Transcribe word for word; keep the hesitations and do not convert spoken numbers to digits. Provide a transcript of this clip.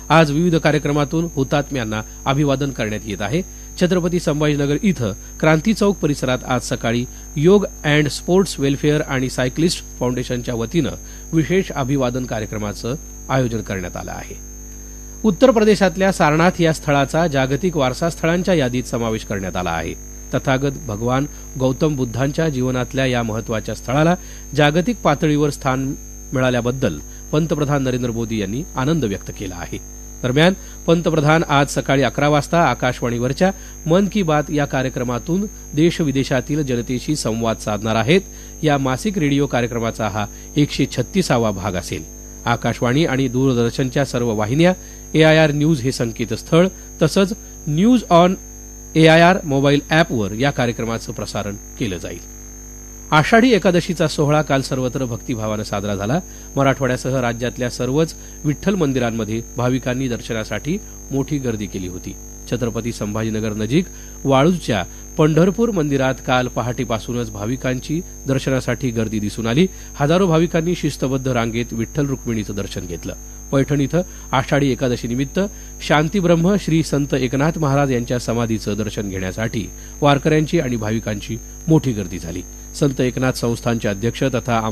आज विविध कार्यक्रमातून हुतात्म्यांना अभिवादन करण्यात येत आहे. छत्रपती संभाजीनगर इथं क्रांती चौक परिसरात आज सकाळी योग अँड स्पोर्ट्स वेलफेअर आणि सायक्लिस्ट फाउंडेशनच्या वतीनं विशेष अभिवादन कार्यक्रमाचं आयोजन करण्यात आलं आहे. उत्तर प्रदेशातल्या सारनाथ या स्थळाचा जागतिक वारसा स्थळांच्या यादीत समावेश करण्यात आला आहे. तथागत भगवान गौतम बुद्धांच्या जीवनातल्या या महत्वाच्या स्थळाला जागतिक पातळीवर स्थान मिळाल्याबद्दल पंतप्रधान नरेंद्र मोदी यांनी आनंद व्यक्त केला आहे. दरम्यान पंतप्रधान आज सकाळी अकरा वाजता आकाशवाणीवरच्या मन की बात या कार्यक्रमातून देश विदेशातील जनतेशी संवाद साधणार आहेत. या मासिक रेडिओ कार्यक्रमाचा हा एकशे छत्तीसावा भाग असेल. आकाशवाणी आणि दूरदर्शनच्या सर्व वाहिन्या, एआयआर न्यूज हे संकेतस्थळ तसंच न्यूज ऑन एआयआर मोबाईल अॅपवर या कार्यक्रमाचं प्रसारण केलं जाईल. आषाढी एकादशीचा सोहळा काल सर्वत्र भक्तिभावानं साजरा झाला. मराठवाड्यासह राज्यातल्या सर्वच विठ्ठल मंदिरांमध्ये भाविकांनी दर्शनासाठी मोठी गर्दी केली होती. छत्रपती संभाजीनगर नजीक वाळूजच्या पंढरपूर मंदिरात काल पहाटेपासूनच भाविकांची दर्शनासाठी गर्दी दिसून आली. हजारो भाविकांनी शिस्तबद्ध रांगेत विठ्ठल रुक्मिणीचं दर्शन घेतलं. पैठण इथं आषाढी एकादशीनिमित्त शांतीब्रह्म श्री संत एकनाथ महाराज यांच्या समाधीचं दर्शन घेण्यासाठी वारकऱ्यांची आणि भाविकांची मोठी गर्दी झाली. संत एकनाथ संस्थानचे अध्यक्ष तथा